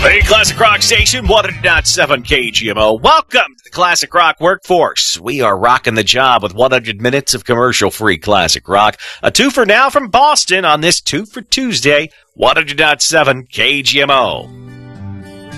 The Classic Rock Station, 100.7 KGMO. Welcome to the Classic Rock Workforce. We are rocking the job with 100 minutes of commercial-free classic rock. A two for now from Boston on this 2 for Tuesday, 100.7 KGMO.